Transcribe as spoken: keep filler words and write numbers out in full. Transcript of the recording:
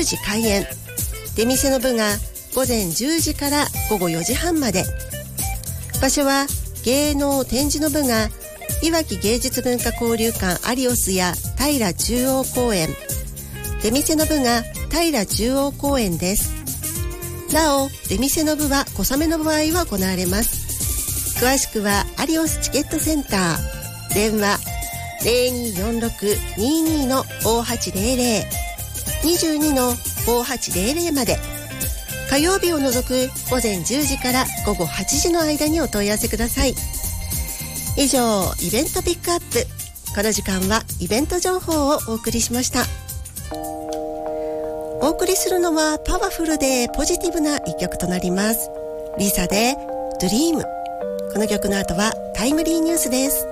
時開演。出店の部が午前じゅうじから午後よじはんまで。場所は芸能展示の部がいわき芸術文化交流館アリオスや平中央公園。出店の部が平中央公園です。なお出店の部は小雨の場合は行われます。詳しくはアリオスチケットセンター、電話 ゼロにーよんろく にーにー のごはちゼロゼロ にじゅうにのごはちゼロゼロまで。火曜日を除く午前じゅうじから午後はちじの間にお問い合わせください。以上、イベントピックアップ。この時間はイベント情報をお送りしました。お送りするのはパワフルでポジティブな一曲となります。リサでドリーム。この曲の後はタイムリーニュースです。